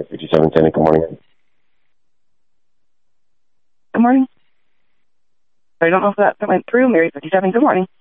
Mary 5710, good morning. Good morning. I don't know if that went through. Mary 57, good morning.